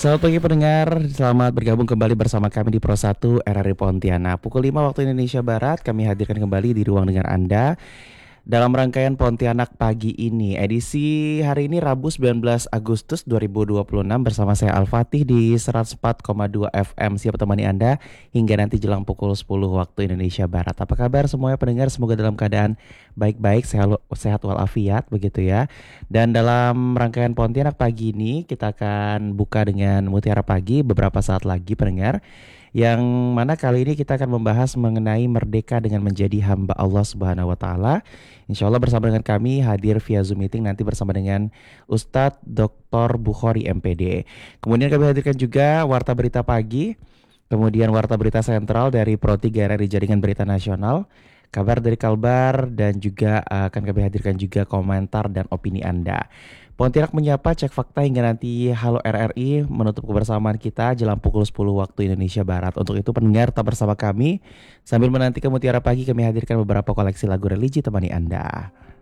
Selamat pagi pendengar, selamat bergabung kembali bersama kami di Pro 1 RRI Pontianak. Pukul 5 waktu Indonesia Barat, kami hadirkan kembali di ruang dengar Anda dalam rangkaian Pontianak pagi ini. Edisi hari ini Rabu 19 Agustus 2026 bersama saya Al-Fatih di 104,2 FM siap temani Anda hingga nanti jelang pukul 10 waktu Indonesia Barat. Apa kabar semuanya pendengar? Semoga dalam keadaan baik-baik, sehat walafiat begitu ya. Dan dalam rangkaian Pontianak pagi ini kita akan buka dengan Mutiara Pagi beberapa saat lagi pendengar. Yang mana kali ini kita akan membahas mengenai merdeka dengan menjadi hamba Allah Subhanahu wa taala. Insya Allah bersama dengan kami hadir via Zoom meeting nanti bersama dengan Ustadz Dr. Bukhari MPD. Kemudian kami hadirkan juga Warta Berita Pagi, kemudian Warta Berita Sentral dari Pro 3 RRI Jaringan Berita Nasional, kabar dari Kalbar, dan juga akan kami hadirkan juga komentar dan opini Anda. Pontianak menyapa, cek fakta hingga nanti Halo RRI menutup kebersamaan kita jelang pukul 10 waktu Indonesia Barat. Untuk itu pendengar tetap bersama kami sambil menantikan Mutiara Pagi, kami hadirkan beberapa koleksi lagu religi temani Anda.